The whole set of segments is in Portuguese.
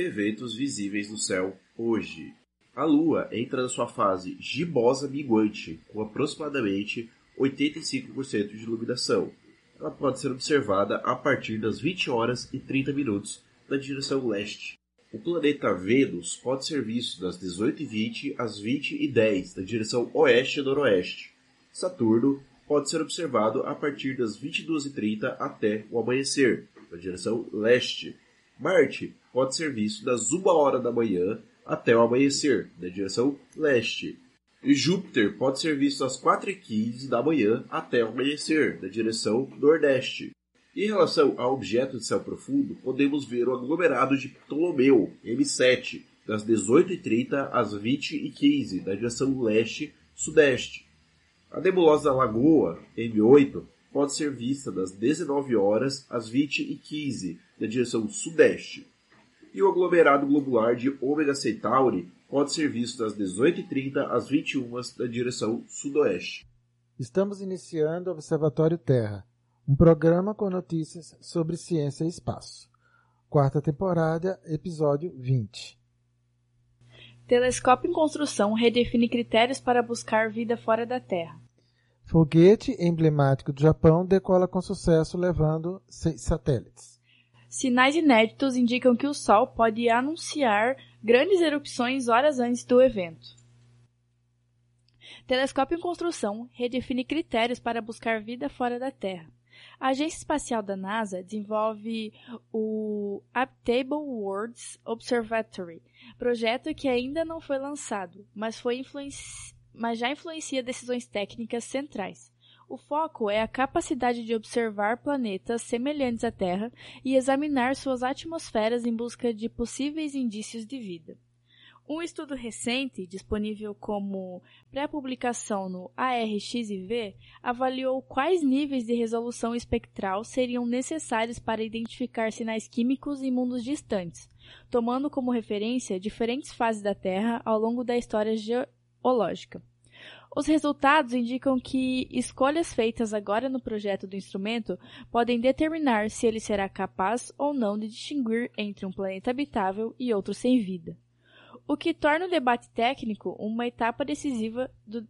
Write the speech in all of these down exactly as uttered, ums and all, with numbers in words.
Eventos visíveis no céu hoje. A Lua entra na sua fase gibosa minguante, com aproximadamente oitenta e cinco por cento de iluminação. Ela pode ser observada a partir das vinte horas e trinta minutos na direção leste. O planeta Vênus pode ser visto das dezoito e vinte às vinte e dez na direção oeste-noroeste. Saturno pode ser observado a partir das vinte e duas e trinta até o amanhecer, na direção leste. Marte pode ser visto das uma hora da manhã até o amanhecer, na direção leste. E Júpiter pode ser visto às quatro e quinze da manhã até o amanhecer, na direção nordeste. Em relação a objetos de céu profundo, podemos ver o aglomerado de Ptolomeu, M sete, das dezoito e trinta às vinte e quinze, na direção leste-sudeste. A nebulosa Lagoa, M oito, pode ser vista das dezenove horas às vinte e quinze, na direção sudeste. E o aglomerado globular de Ômega Centauri pode ser visto das dezoito e trinta às vinte e uma, na direção sudoeste. Estamos iniciando o Observatório Terra, um programa com notícias sobre ciência e espaço. Quarta temporada, episódio vinte. Telescópio em construção redefine critérios para buscar vida fora da Terra. Foguete emblemático do Japão decola com sucesso levando seis satélites. Sinais inéditos indicam que o Sol pode anunciar grandes erupções horas antes do evento. Telescópio em construção redefine critérios para buscar vida fora da Terra. A Agência Espacial da NASA desenvolve o Habitable Worlds Observatory, projeto que ainda não foi lançado, mas, foi influenci... mas já influencia decisões técnicas centrais. O foco é a capacidade de observar planetas semelhantes à Terra e examinar suas atmosferas em busca de possíveis indícios de vida. Um estudo recente, disponível como pré-publicação no A R X I V, avaliou quais níveis de resolução espectral seriam necessários para identificar sinais químicos em mundos distantes, tomando como referência diferentes fases da Terra ao longo da história geológica. Os resultados indicam que escolhas feitas agora no projeto do instrumento podem determinar se ele será capaz ou não de distinguir entre um planeta habitável e outro sem vida. O que torna o debate técnico uma etapa decisiva do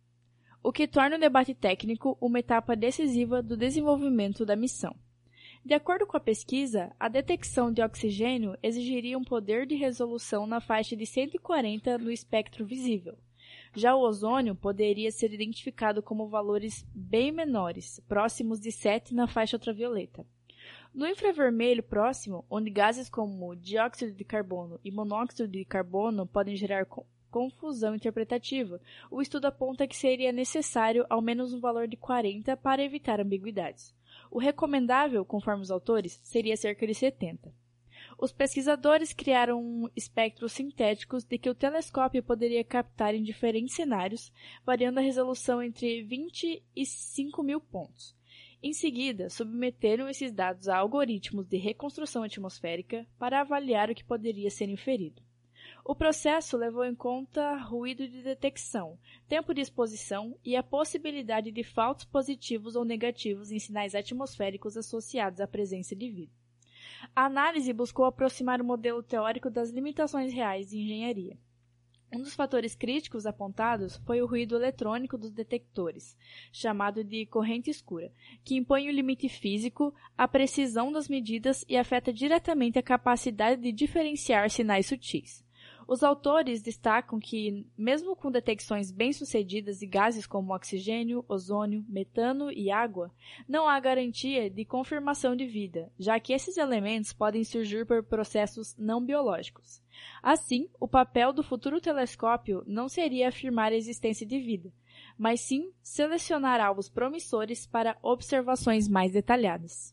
o que torna o debate técnico uma etapa decisiva do desenvolvimento da missão. De acordo com a pesquisa, a detecção de oxigênio exigiria um poder de resolução na faixa de cento e quarenta no espectro visível. Já o ozônio poderia ser identificado como valores bem menores, próximos de sete na faixa ultravioleta. No infravermelho próximo, onde gases como dióxido de carbono e monóxido de carbono podem gerar co- confusão interpretativa, o estudo aponta que seria necessário ao menos um valor de quarenta para evitar ambiguidades. O recomendável, conforme os autores, seria cerca de setenta. Os pesquisadores criaram espectros sintéticos de que o telescópio poderia captar em diferentes cenários, variando a resolução entre vinte e cinco mil pontos. Em seguida, submeteram esses dados a algoritmos de reconstrução atmosférica para avaliar o que poderia ser inferido. O processo levou em conta ruído de detecção, tempo de exposição e a possibilidade de falsos positivos ou negativos em sinais atmosféricos associados à presença de vida. A análise buscou aproximar o modelo teórico das limitações reais de engenharia. Um dos fatores críticos apontados foi o ruído eletrônico dos detectores, chamado de corrente escura, que impõe o limite físico à precisão das medidas e afeta diretamente a capacidade de diferenciar sinais sutis. Os autores destacam que, mesmo com detecções bem-sucedidas de gases como oxigênio, ozônio, metano e água, não há garantia de confirmação de vida, já que esses elementos podem surgir por processos não biológicos. Assim, o papel do futuro telescópio não seria afirmar a existência de vida, mas sim selecionar alvos promissores para observações mais detalhadas.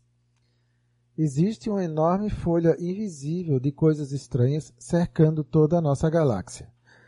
Existe uma enorme folha invisível de coisas estranhas cercando toda a nossa galáxia.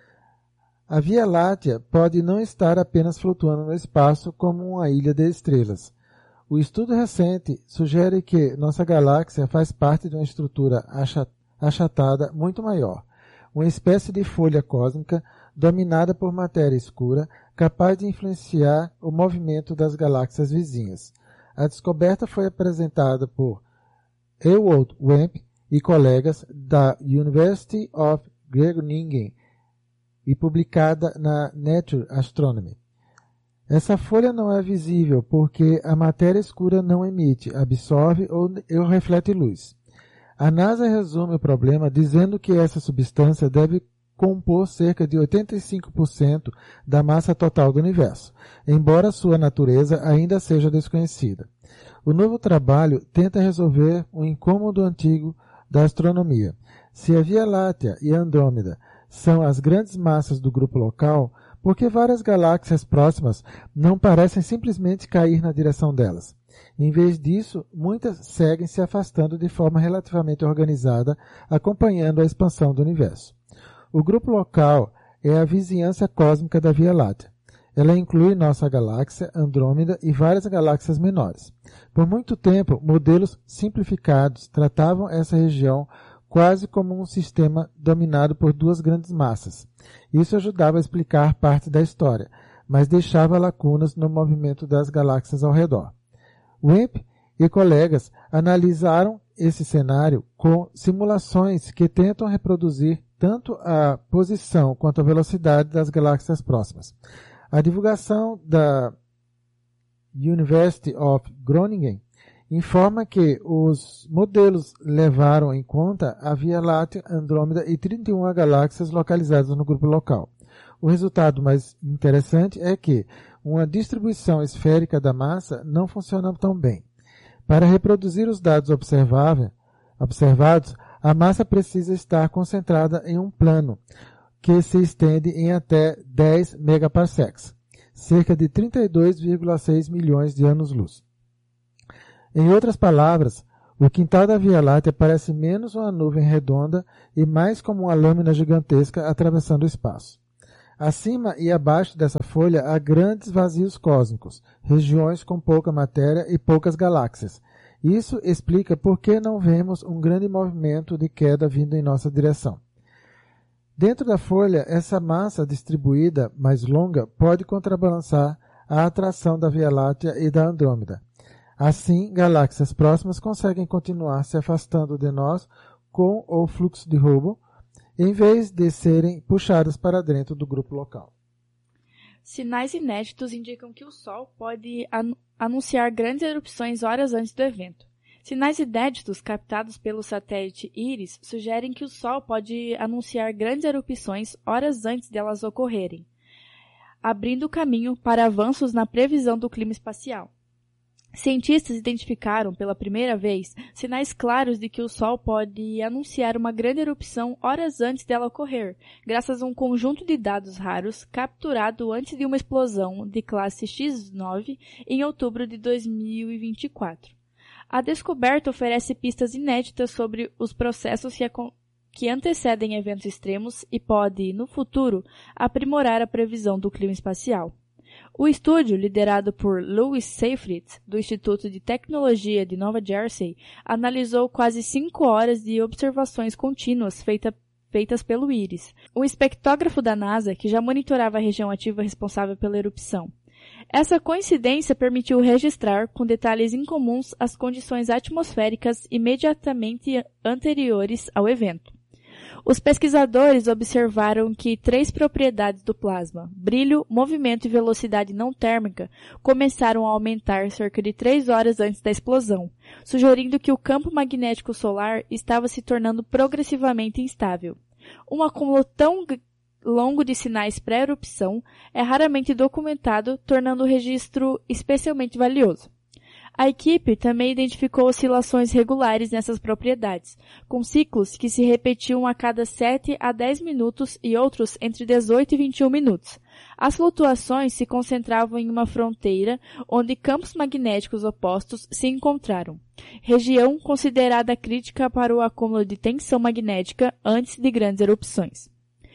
A Via Láctea pode não estar apenas flutuando no espaço como uma ilha de estrelas. O estudo recente sugere que nossa galáxia faz parte de uma estrutura achatada muito maior, uma espécie de folha cósmica dominada por matéria escura, capaz de influenciar o movimento das galáxias vizinhas. A descoberta foi apresentada por Ewald Wemp e colegas da University of Groningen e publicada na Nature Astronomy. Essa folha não é visível porque a matéria escura não emite, absorve ou, ou reflete luz. A NASA resume o problema dizendo que essa substância deve compor cerca de oitenta e cinco por cento da massa total do universo, embora sua natureza ainda seja desconhecida. O novo trabalho tenta resolver um incômodo antigo da astronomia. Se a Via Láctea e a Andrômeda são as grandes massas do grupo local, por que várias galáxias próximas não parecem simplesmente cair na direção delas? Em vez disso, muitas seguem se afastando de forma relativamente organizada, acompanhando a expansão do universo. O grupo local é a vizinhança cósmica da Via Láctea. Ela inclui nossa galáxia, Andrômeda e várias galáxias menores. Por muito tempo, modelos simplificados tratavam essa região quase como um sistema dominado por duas grandes massas. Isso ajudava a explicar parte da história, mas deixava lacunas no movimento das galáxias ao redor. Wemp e colegas analisaram esse cenário com simulações que tentam reproduzir tanto a posição quanto a velocidade das galáxias próximas. A divulgação da University of Groningen informa que os modelos levaram em conta a Via Láctea, Andrômeda e trinta e uma galáxias localizadas no grupo local. O resultado mais interessante é que uma distribuição esférica da massa não funciona tão bem. Para reproduzir os dados observados, a massa precisa estar concentrada em um plano, que se estende em até dez megaparsecs, cerca de trinta e dois vírgula seis milhões de anos-luz. Em outras palavras, o quintal da Via Láctea parece menos uma nuvem redonda e mais como uma lâmina gigantesca atravessando o espaço. Acima e abaixo dessa folha há grandes vazios cósmicos, regiões com pouca matéria e poucas galáxias. Isso explica por que não vemos um grande movimento de queda vindo em nossa direção. Dentro da folha, essa massa distribuída mais longa pode contrabalançar a atração da Via Láctea e da Andrômeda. Assim, galáxias próximas conseguem continuar se afastando de nós com o fluxo de Hubble, em vez de serem puxadas para dentro do grupo local. Sinais inéditos indicam que o Sol pode an- anunciar grandes erupções horas antes do evento. Sinais inéditos captados pelo satélite IRIS sugerem que o Sol pode anunciar grandes erupções horas antes delas ocorrerem, abrindo caminho para avanços na previsão do clima espacial. Cientistas identificaram, pela primeira vez, sinais claros de que o Sol pode anunciar uma grande erupção horas antes dela ocorrer, graças a um conjunto de dados raros capturado antes de uma explosão de classe X nove em outubro de dois mil e vinte e quatro. A descoberta oferece pistas inéditas sobre os processos que, que antecedem eventos extremos e pode, no futuro, aprimorar a previsão do clima espacial. O estúdio, liderado por Louis Seyfried, do Instituto de Tecnologia de Nova Jersey, analisou quase cinco horas de observações contínuas feita, feitas pelo IRIS, um espectrógrafo da NASA que já monitorava a região ativa responsável pela erupção. Essa coincidência permitiu registrar, com detalhes incomuns, as condições atmosféricas imediatamente anteriores ao evento. Os pesquisadores observaram que três propriedades do plasma, brilho, movimento e velocidade não térmica, começaram a aumentar cerca de três horas antes da explosão, sugerindo que o campo magnético solar estava se tornando progressivamente instável. Um acúmulo tão longo de sinais pré-erupção é raramente documentado, tornando o registro especialmente valioso. A equipe também identificou oscilações regulares nessas propriedades, com ciclos que se repetiam a cada sete a dez minutos e outros entre dezoito e vinte e um minutos. As flutuações se concentravam em uma fronteira onde campos magnéticos opostos se encontraram, região considerada crítica para o acúmulo de tensão magnética antes de grandes erupções.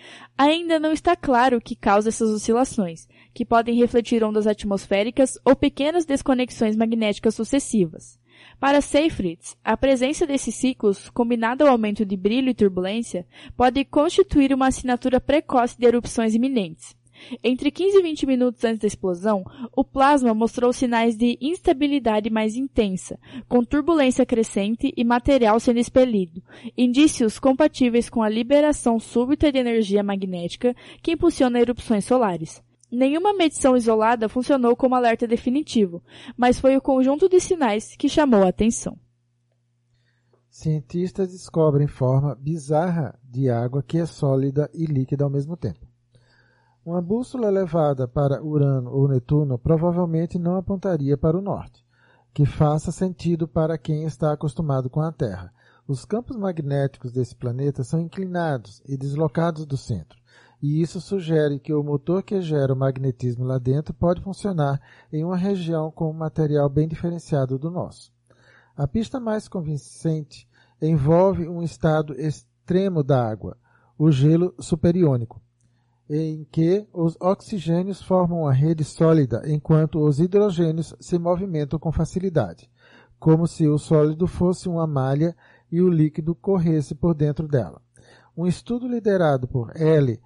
Ainda não está claro o que causa essas oscilações, que podem refletir ondas atmosféricas ou pequenas desconexões magnéticas sucessivas. Para Seyfried, a presença desses ciclos, combinada ao aumento de brilho e turbulência, pode constituir uma assinatura precoce de erupções iminentes. Entre quinze e vinte minutos antes da explosão, o plasma mostrou sinais de instabilidade mais intensa, com turbulência crescente e material sendo expelido, indícios compatíveis com a liberação súbita de energia magnética que impulsiona erupções solares. Nenhuma medição isolada funcionou como alerta definitivo, mas foi o conjunto de sinais que chamou a atenção. Cientistas descobrem forma bizarra de água que é sólida e líquida ao mesmo tempo. Uma bússola levada para Urano ou Netuno provavelmente não apontaria para o norte, que faça sentido para quem está acostumado com a Terra. Os campos magnéticos desse planeta são inclinados e deslocados do centro, e isso sugere que o motor que gera o magnetismo lá dentro pode funcionar em uma região com um material bem diferenciado do nosso. A pista mais convincente envolve um estado extremo da água, o gelo superiônico, em que os oxigênios formam uma rede sólida enquanto os hidrogênios se movimentam com facilidade, como se o sólido fosse uma malha e o líquido corresse por dentro dela. Um estudo liderado por L.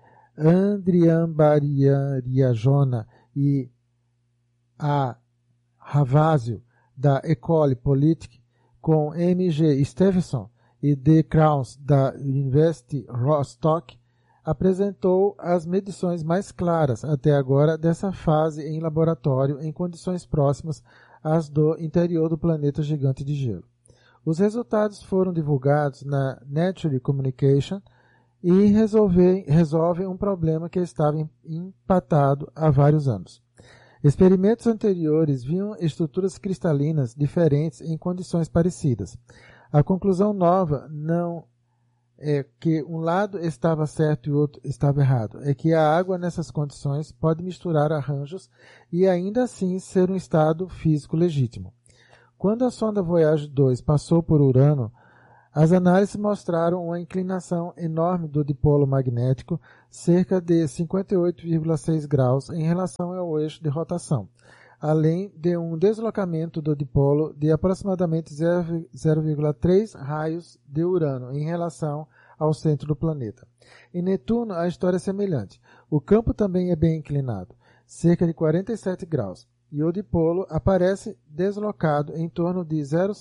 Andriambariajona e A. Ravasio, da École Politique, com M G Stevenson e D. Kraus, da University Rostock, apresentou as medições mais claras até agora dessa fase em laboratório em condições próximas às do interior do planeta gigante de gelo. Os resultados foram divulgados na Nature Communication e resolvem, resolvem um problema que estava empatado há vários anos. Experimentos anteriores viam estruturas cristalinas diferentes em condições parecidas. A conclusão nova não é que um lado estava certo e o outro estava errado. É que a água nessas condições pode misturar arranjos e ainda assim ser um estado físico legítimo. Quando a sonda Voyager dois passou por Urano, as análises mostraram uma inclinação enorme do dipolo magnético, cerca de cinquenta e oito vírgula seis graus em relação ao eixo de rotação, além de um deslocamento do dipolo de aproximadamente zero vírgula três raios de Urano em relação ao centro do planeta. Em Netuno, a história é semelhante. O campo também é bem inclinado, cerca de quarenta e sete graus, e o dipolo aparece deslocado em torno de zero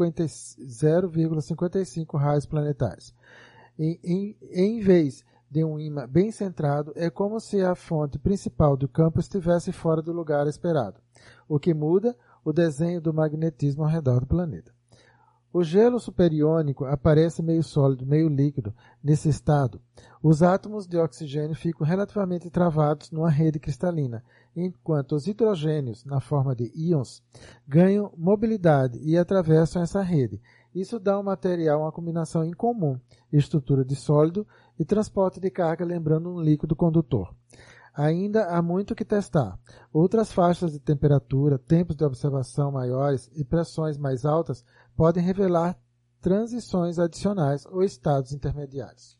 vírgula cinquenta e cinco raios planetários. Em, em, em vez de um ímã bem centrado, é como se a fonte principal do campo estivesse fora do lugar esperado, o que muda o desenho do magnetismo ao redor do planeta. O gelo superiônico aparece meio sólido, meio líquido. Nesse estado, os átomos de oxigênio ficam relativamente travados numa rede cristalina, enquanto os hidrogênios, na forma de íons, ganham mobilidade e atravessam essa rede. Isso dá ao material uma combinação incomum, estrutura de sólido e transporte de carga lembrando um líquido condutor. Ainda há muito que testar. Outras faixas de temperatura, tempos de observação maiores e pressões mais altas podem revelar transições adicionais ou estados intermediários.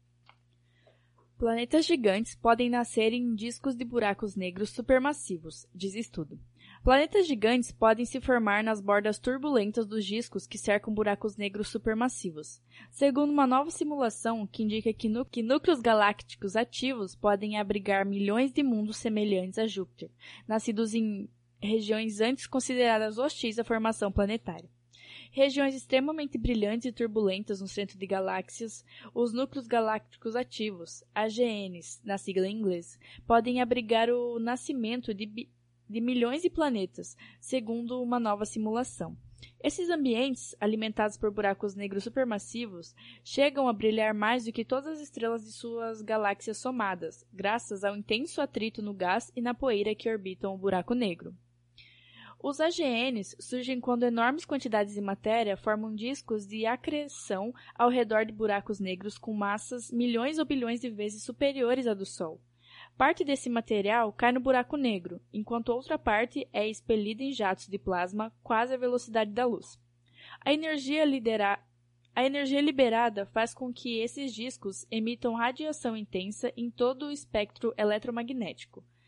Planetas gigantes podem nascer em discos de buracos negros supermassivos, diz estudo. Planetas gigantes podem se formar nas bordas turbulentas dos discos que cercam buracos negros supermassivos, segundo uma nova simulação que indica que, nu- que núcleos galácticos ativos podem abrigar milhões de mundos semelhantes a Júpiter, nascidos em regiões antes consideradas hostis à formação planetária. Regiões extremamente brilhantes e turbulentas no centro de galáxias, os núcleos galácticos ativos, A G Ns, na sigla em inglês, podem abrigar o nascimento de, bi- de milhões de planetas, segundo uma nova simulação. Esses ambientes, alimentados por buracos negros supermassivos, chegam a brilhar mais do que todas as estrelas de suas galáxias somadas, graças ao intenso atrito no gás e na poeira que orbitam o buraco negro. Os A G Ns surgem quando enormes quantidades de matéria formam discos de acreção ao redor de buracos negros com massas milhões ou bilhões de vezes superiores à do Sol. Parte desse material cai no buraco negro, enquanto outra parte é expelida em jatos de plasma quase à velocidade da luz. A energia, lidera... A energia liberada faz com que esses discos emitam radiação intensa em todo o espectro eletromagnético.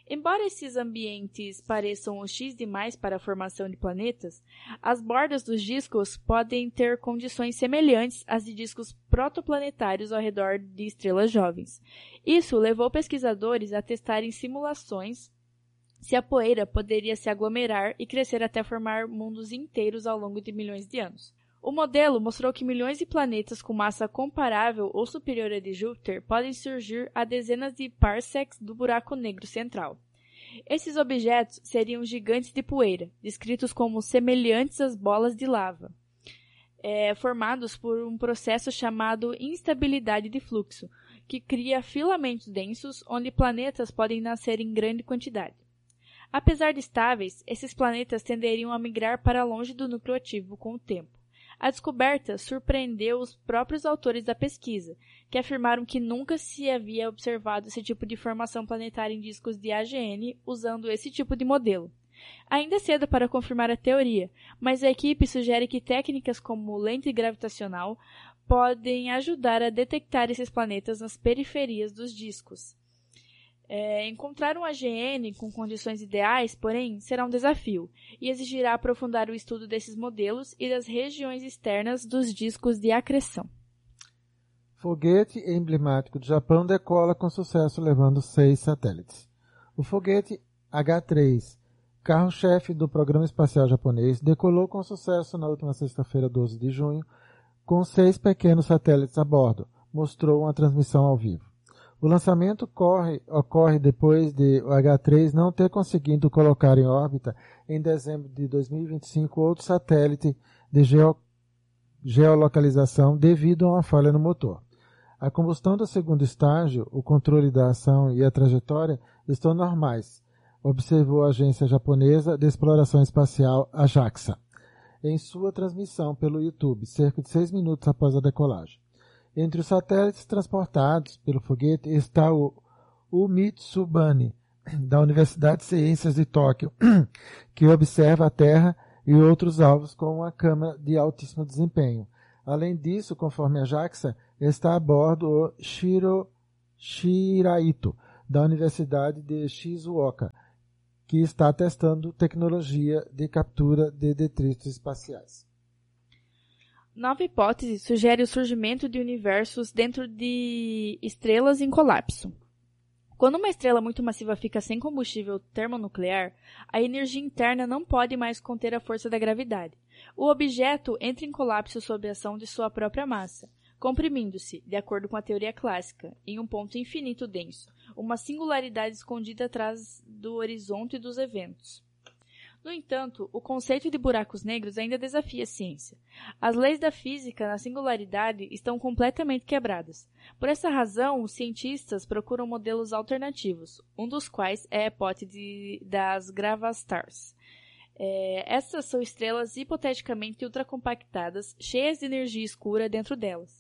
Embora esses ambientes pareçam hostis demais para a formação de planetas, as bordas dos discos podem ter condições semelhantes às de discos protoplanetários ao redor de estrelas jovens. Isso levou pesquisadores a testarem simulações se a poeira poderia se aglomerar e crescer até formar mundos inteiros ao longo de milhões de anos. O modelo mostrou que milhões de planetas com massa comparável ou superior à de Júpiter podem surgir a dezenas de parsecs do buraco negro central. Esses objetos seriam gigantes de poeira, descritos como semelhantes às bolas de lava, é, formados por um processo chamado instabilidade de fluxo, que cria filamentos densos onde planetas podem nascer em grande quantidade. Apesar de estáveis, esses planetas tenderiam a migrar para longe do núcleo ativo com o tempo. A descoberta surpreendeu os próprios autores da pesquisa, que afirmaram que nunca se havia observado esse tipo de formação planetária em discos de A G N usando esse tipo de modelo. Ainda é cedo para confirmar a teoria, mas a equipe sugere que técnicas como lente gravitacional podem ajudar a detectar esses planetas nas periferias dos discos. É, encontrar um A G N com condições ideais, porém, será um desafio e exigirá aprofundar o estudo desses modelos e das regiões externas dos discos de acreção. Foguete emblemático do Japão decola com sucesso levando seis satélites. O foguete H três, carro-chefe do programa espacial japonês, decolou com sucesso na última sexta-feira, doze de junho, com seis pequenos satélites a bordo, mostrou uma transmissão ao vivo. O lançamento corre, ocorre depois de o H três não ter conseguido colocar em órbita, em dezembro de dois mil e vinte e cinco, outro satélite de geo, geolocalização devido a uma falha no motor. A combustão do segundo estágio, o controle da ação e a trajetória estão normais, observou a agência japonesa de exploração espacial, a JAXA, em sua transmissão pelo YouTube, cerca de seis minutos após a decolagem. Entre os satélites transportados pelo foguete está o, o Mitsubane, da Universidade de Ciências de Tóquio, que observa a Terra e outros alvos com uma câmera de altíssimo desempenho. Além disso, conforme a JAXA, está a bordo o Shiro Shiraito, da Universidade de Shizuoka, que está testando tecnologia de captura de detritos espaciais. Nova hipótese sugere o surgimento de universos dentro de estrelas em colapso. Quando uma estrela muito massiva fica sem combustível termonuclear, a energia interna não pode mais conter a força da gravidade. O objeto entra em colapso sob a ação de sua própria massa, comprimindo-se, de acordo com a teoria clássica, em um ponto infinito denso, uma singularidade escondida atrás do horizonte dos eventos. No entanto, o conceito de buracos negros ainda desafia a ciência. As leis da física na singularidade estão completamente quebradas. Por essa razão, os cientistas procuram modelos alternativos, um dos quais é a hipótese das gravastars. É, essas são estrelas hipoteticamente ultracompactadas, cheias de energia escura dentro delas.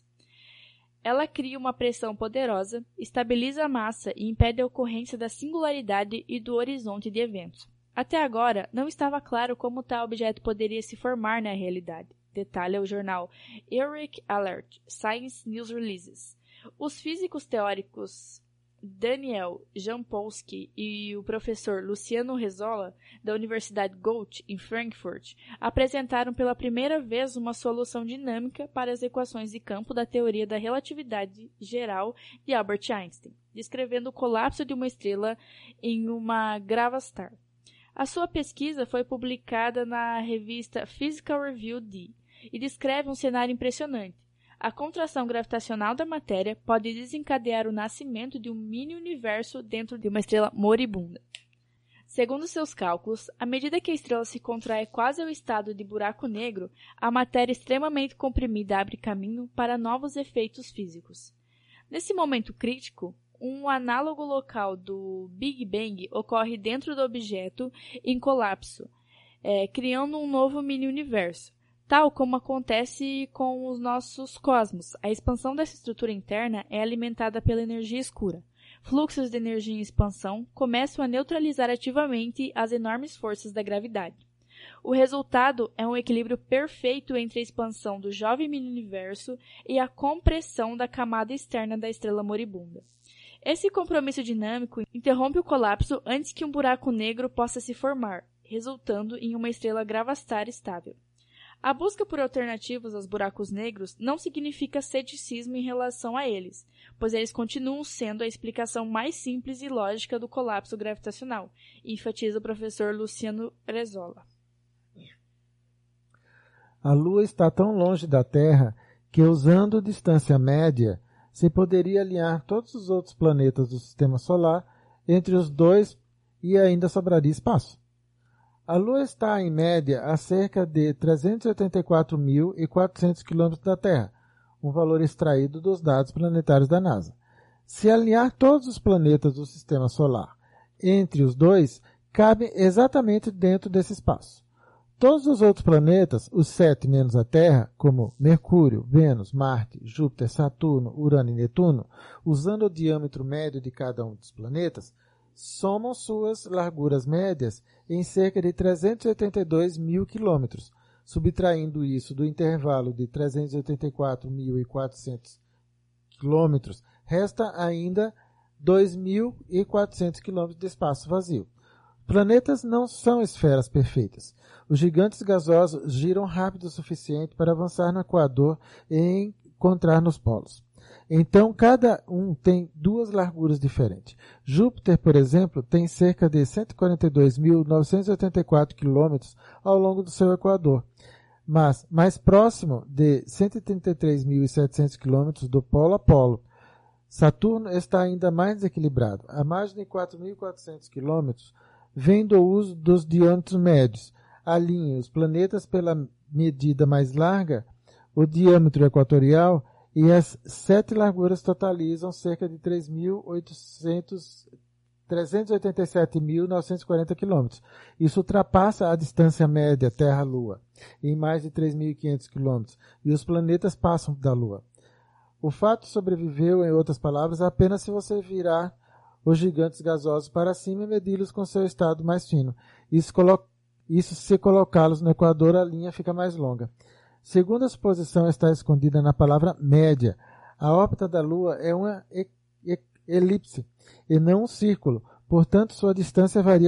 Ela cria uma pressão poderosa, estabiliza a massa e impede a ocorrência da singularidade e do horizonte de eventos. Até agora, não estava claro como tal objeto poderia se formar na realidade, detalha o jornal Eric Alert, Science News Releases. Os físicos teóricos Daniel Jampolsky e o professor Luciano Rezzolla, da Universidade Goethe, em Frankfurt, apresentaram pela primeira vez uma solução dinâmica para as equações de campo da teoria da relatividade geral de Albert Einstein, descrevendo o colapso de uma estrela em uma gravastar. A sua pesquisa foi publicada na revista Physical Review D e descreve um cenário impressionante. A contração gravitacional da matéria pode desencadear o nascimento de um mini-universo dentro de uma estrela moribunda. Segundo seus cálculos, à medida que a estrela se contrai quase ao estado de buraco negro, a matéria extremamente comprimida abre caminho para novos efeitos físicos. Nesse momento crítico, um análogo local do Big Bang ocorre dentro do objeto em colapso, é, criando um novo mini-universo. Tal como acontece com os nossos cosmos, a expansão dessa estrutura interna é alimentada pela energia escura. Fluxos de energia em expansão começam a neutralizar ativamente as enormes forças da gravidade. O resultado é um equilíbrio perfeito entre a expansão do jovem mini-universo e a compressão da camada externa da estrela moribunda. Esse compromisso dinâmico interrompe o colapso antes que um buraco negro possa se formar, resultando em uma estrela gravastar estável. A busca por alternativas aos buracos negros não significa ceticismo em relação a eles, pois eles continuam sendo a explicação mais simples e lógica do colapso gravitacional, enfatiza o professor Luciano Brezola. A Lua está tão longe da Terra que, usando distância média, se poderia alinhar todos os outros planetas do Sistema Solar entre os dois e ainda sobraria espaço. A Lua está, em média, a cerca de trezentos e oitenta e quatro mil e quatrocentos quilômetros da Terra, um valor extraído dos dados planetários da NASA. Se alinhar todos os planetas do Sistema Solar entre os dois, cabem exatamente dentro desse espaço. Todos os outros planetas, os sete menos a Terra, como Mercúrio, Vênus, Marte, Júpiter, Saturno, Urano e Netuno, usando o diâmetro médio de cada um dos planetas, somam suas larguras médias em cerca de trezentos e oitenta e dois mil quilômetros, subtraindo isso do intervalo de trezentos e oitenta e quatro mil e quatrocentos quilômetros, resta ainda dois mil e quatrocentos quilômetros de espaço vazio. Planetas não são esferas perfeitas. Os gigantes gasosos giram rápido o suficiente para avançar no equador e encontrar nos polos. Então, cada um tem duas larguras diferentes. Júpiter, por exemplo, tem cerca de cento e quarenta e dois mil novecentos e oitenta e quatro quilômetros ao longo do seu equador, mas mais próximo de cento e trinta e três mil e setecentos quilômetros do polo a polo. Saturno está ainda mais desequilibrado. A margem de quatro mil e quatrocentos quilômetros vem do uso dos diâmetros médios. Alinhe os planetas pela medida mais larga, o diâmetro equatorial, e as sete larguras totalizam cerca de três mil trezentos e oitenta e sete mil novecentos e quarenta quilômetros. Isso ultrapassa a distância média Terra-Lua, em mais de três mil e quinhentos quilômetros, e os planetas passam da Lua. O fato sobreviveu, em outras palavras, apenas se você virar os gigantes gasosos para cima e medi-los com seu estado mais fino. Isso, colo- Isso se colocá-los no equador, a linha fica mais longa. Segundo a suposição está escondida na palavra média, a órbita da Lua é uma e- e- elipse e não um círculo, portanto sua distância varia